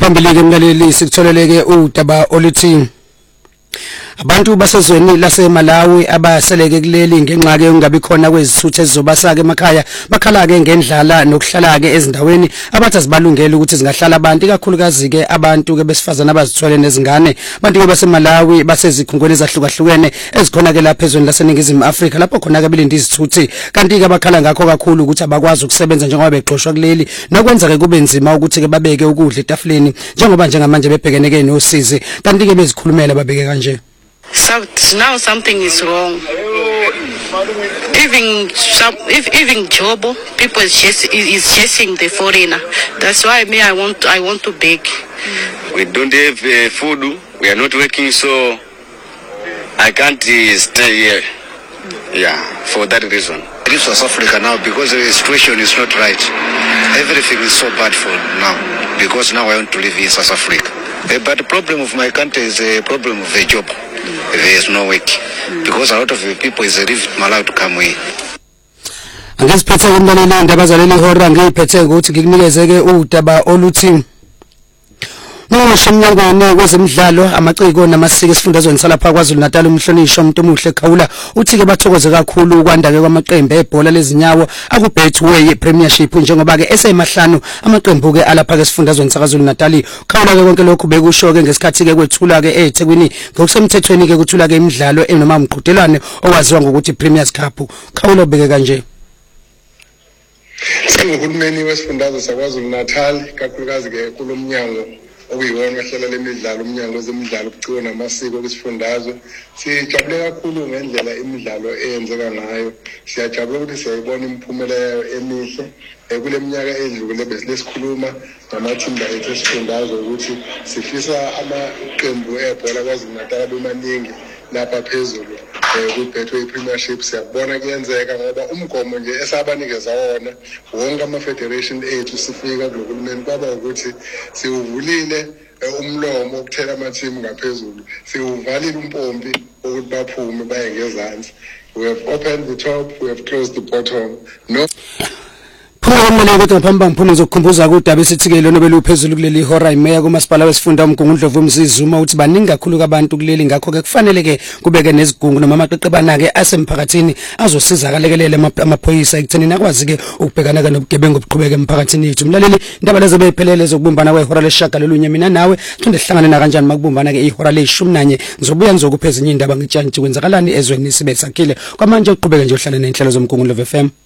Phambili ke mlaleli sikutholeleke udaba oluthi abantu basezweni laseMalawi abaseleke kuleli ngenxa ke ungabi khona kwezithuthe ezizobasaka emakhaya bakhala ke ngendlala nokuhlala ke ezindaweni abathi azibalungela ukuthi zingahlala abantu ikakhulukazi ke abantu ke besifazana abazithwele nezingane abantu ke baseMalawi basezikhungweni ezahlukahlukene ezikhona ke lapha ezweni laseNingizimu Afrika lapho khona ke belindi izithuthi kanti ke bakhala ngakho kakhulu ukuthi abakwazi ukusebenza njengoba begxoshwa kuleli nokwenza ke kube nzima ukuthi ke babeke ukudla etafuleni njengoba njengamanje bebhekene ke nosizi kanti ke bezikhulumela babeke kanje. So now something is wrong. Even job, people is chasing the foreigner. That's why I want to beg. We don't have food. We are not working, so I can't stay here. Yeah, for that reason. I live South Africa now because the situation is not right. Everything is so bad for now because now I want to live in South Africa. But the problem of my country is a problem of a job. There is no work because a lot of the people is leave Malawi to come here. Angesiphethe umlaleli indaba zaleli hora ngiphethe ukuthi ngikunikeze ke udaba oluthi Ngomshanyangwane kwezemidlalo amaciko namasiko esifundazweni salapha KwaZulu-Natal umhlonisho umuntu omuhle Khawula uthi ke bathokoze kakhulu ukwanda ke kwamaqembu ebhola lezinyawo akuBetway Premiership njengoba ke esemahlanu amaqembu ke alapha ke esifundazweni saKwaZulu-Natal Khawula ke konke lokhu bekusho ke ngesikhathi ke kwethula ke eThekwini ngokusemthethweni ke kuthula ke imidlalo enoma umqhudelwane owaziwa ngokuthi Premiers Cup Khawula beke kanje. Singumhulumeni wesifundazwe saKwaZulu-Natal kakhulukazi ke kulomnyango okuyiwona ohlala lemidlalo umnyango wezemidlalo ubuciko namasiko kwesifundazwe sijabule kakhulu ngendlela imidlalo eyenzeka ngayo siyajabula ukuthi siyayibona imiphumela yayo emihle kule minyaka edlule besilesikhuluma namathimba ethu esifundazwe ukuthi sifisa amaqembu ebhola KwaZulu-Natal abemaningi lapha phezulu kuBetway Premiership siyabona kuyenzeka ngoba umgomo nje esabanikeza wona wonke ama-federation ethu sifika kulohulumeni kwaba ukuthi siwuvulile umlomo ukuthela amathimu ngaphezulu siwuvalile umpompi ukuthi baphume baye ngezansi. We have opened the top, we have closed the bottom. No. Phumela ukuthi ngaphambi ngiphume ngizokukhumbuza kudaba esithi lona beluphezulu kuleli hora imeya kumasipala wesifunda uMgungundlovu Mzizuma uthi baningi kakhulu abantu kuleli ngakho ke kufanele ke kubeke nezigungu noma amaqeqebana ke asemphakathini azosiza kalekelele amaphoyisa ekuthenini akwazi ke ukubhekana nobugebengu obuqhubeka emphakathini yethu. Mlaleli indaba lezo beyiphelele zokubumbana kwehora leshagalolunye mina nawe siphinde sihlangane na kanjani makubumbana ke ihora le11 ngizobuya ngizokupha ezinye indaba ngitshani kwenzakalani ezweni sibe sakhile kwamanje uqhubeke nje uhlale nenhlelo zomgungundlovu FM.